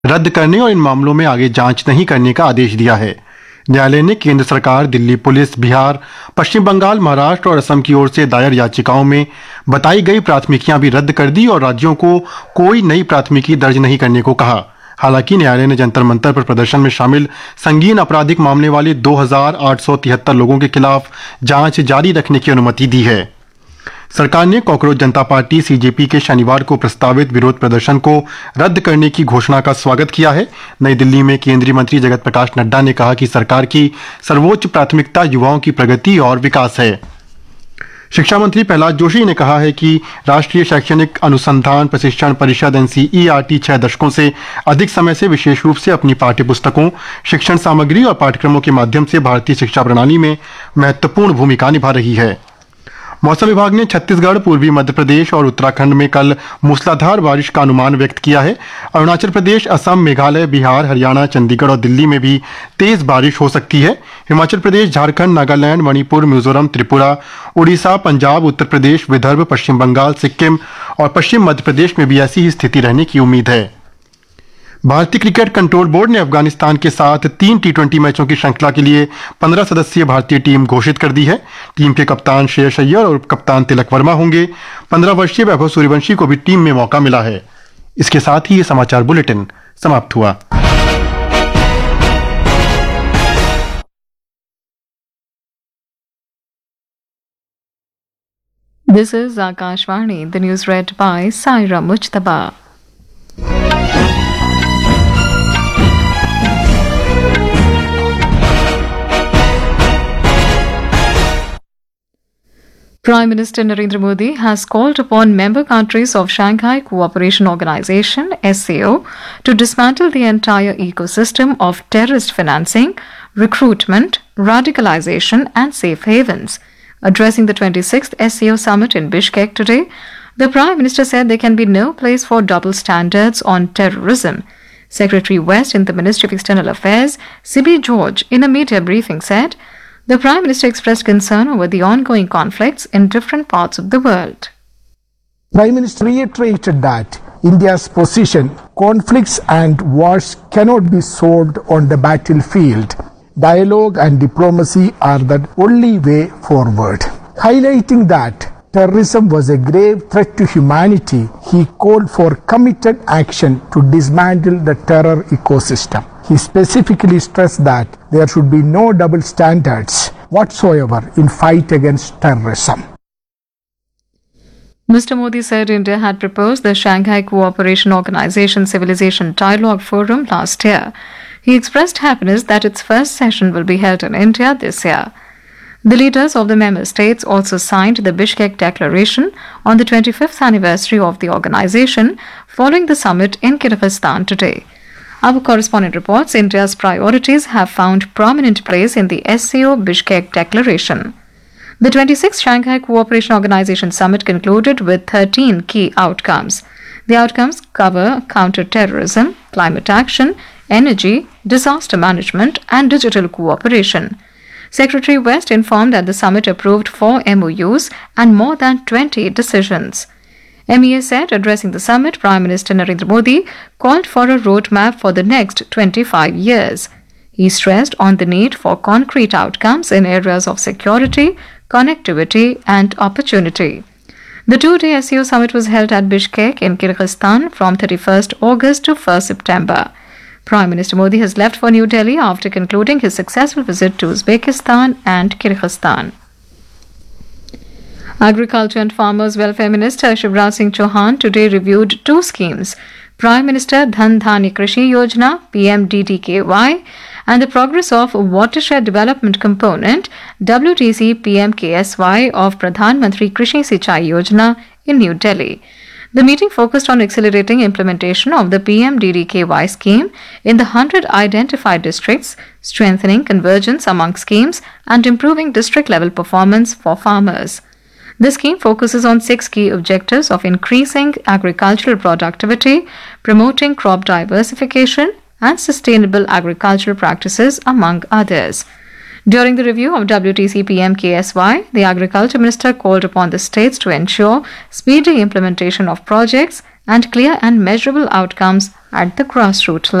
रद्द करने और इन मामलों में आगे जांच नहीं करने का आदेश दिया है। न्यायालय ने केंद्र सरकार, दिल्ली पुलिस, बिहार, पश्चिम बंगाल, महाराष्ट्र और असम की ओर से दायर याचिकाओं में बताई गई प्राथमिकियां भी रद्द कर दी और राज्यों को कोई नई प्राथमिकी दर्ज नहीं करने को कहा। हालांकि न्यायालय ने जंतर मंतर पर प्रदर्शन में शामिल संगीन आपराधिक मामले वाले 2,873 लोगों के खिलाफ जांच जारी रखने की अनुमति दी है। सरकार ने कॉकरोच जनता पार्टी सीजेपी के शनिवार को प्रस्तावित विरोध प्रदर्शन को रद्द करने की घोषणा का स्वागत किया है। नई दिल्ली में केंद्रीय मंत्री जगत प्रकाश नड्डा ने कहा कि सरकार की सर्वोच्च प्राथमिकता युवाओं की प्रगति और विकास है। शिक्षा मंत्री प्रहलाद जोशी ने कहा है कि राष्ट्रीय शैक्षणिक अनुसंधान प्रशिक्षण परिषद एनसीईआरटी 6 दशकों से अधिक समय से विशेष रूप से अपनी पाठ्यपुस्तकों, शिक्षण सामग्री और पाठ्यक्रमों के माध्यम से भारतीय शिक्षा प्रणाली में महत्वपूर्ण भूमिका निभा रही है। मौसम विभाग ने छत्तीसगढ़, पूर्वी मध्य प्रदेश और उत्तराखंड में कल मूसलाधार बारिश का अनुमान व्यक्त किया है। अरुणाचल प्रदेश, असम, मेघालय, बिहार, हरियाणा, चंडीगढ़ और दिल्ली में भी तेज बारिश हो सकती है। हिमाचल प्रदेश, झारखंड, नागालैंड, मणिपुर, मिजोरम, त्रिपुरा, उड़ीसा, पंजाब, उत्तर प्रदेश, विदर्भ, पश्चिम बंगाल, सिक्किम और पश्चिम मध्य प्रदेश में भी ऐसी ही स्थिति रहने की उम्मीद है। भारतीय क्रिकेट कंट्रोल बोर्ड ने अफगानिस्तान के साथ 3 टी20 मैचों की श्रृंखला के लिए 15 सदस्यीय भारतीय टीम घोषित कर दी है। टीम के कप्तान श्रेयस अय्यर और उप कप्तान तिलक वर्मा होंगे। 15 वर्षीय वैभव सूर्यवंशी को भी टीम में मौका मिला है। इसके साथ ही ये समाचार बुलेटिन समाप्त हुआ। This is Akashvani, the news read by Saira Mujtaba. Prime Minister Narendra Modi has called upon member countries of Shanghai Cooperation Organization (SCO) to dismantle the entire ecosystem of terrorist financing, recruitment, radicalization, and safe havens. Addressing the 26th SCO summit in Bishkek today, the Prime Minister said there can be no place for double standards on terrorism. Secretary West in the Ministry of External Affairs, Sibi George, in a media briefing said, the Prime Minister expressed concern over the ongoing conflicts in different parts of the world. Prime Minister reiterated that India's position, conflicts and wars cannot be solved on the battlefield. Dialogue and diplomacy are the only way forward. Highlighting that terrorism was a grave threat to humanity, he called for committed action to dismantle the terror ecosystem. He specifically stressed that there should be no double standards whatsoever in fight against terrorism. Mr. Modi said India had proposed the Shanghai Cooperation Organization Civilization Dialogue Forum last year. He expressed happiness that its first session will be held in India this year. The leaders of the member states also signed the Bishkek Declaration on the 25th anniversary of the organization following the summit in Kyrgyzstan today. Our correspondent reports India's priorities have found prominent place in the SCO Bishkek Declaration. The 26th Shanghai Cooperation Organization Summit concluded with 13 key outcomes. The outcomes cover counter-terrorism, climate action, energy, disaster management, and digital cooperation. Secretary West informed that the summit approved 4 MOUs and more than 20 decisions. MEA said, addressing the summit, Prime Minister Narendra Modi called for a roadmap for the next 25 years. He stressed on the need for concrete outcomes in areas of security, connectivity, and opportunity. The 2-day SCO summit was held at Bishkek in Kyrgyzstan from 31st August to 1st September. Prime Minister Modi has left for New Delhi after concluding his successful visit to Uzbekistan and Kyrgyzstan. Agriculture and Farmers Welfare Minister Shivraj Singh Chauhan today reviewed 2 schemes, Prime Minister Dhan Dhanya Krishi Yojana (PMDDKY) and the progress of Watershed Development Component (WTC PMKSY) of Pradhan Mantri Krishi Sinchai Yojana in New Delhi. The meeting focused on accelerating implementation of the PMDDKY scheme in the 100 identified districts, strengthening convergence among schemes, and improving district-level performance for farmers. The scheme focuses on 6 key objectives of increasing agricultural productivity, promoting crop diversification, and sustainable agricultural practices, among others. During the review of WTC PMKSY, the Agriculture Minister called upon the states to ensure speedy implementation of projects and clear and measurable outcomes at the grassroots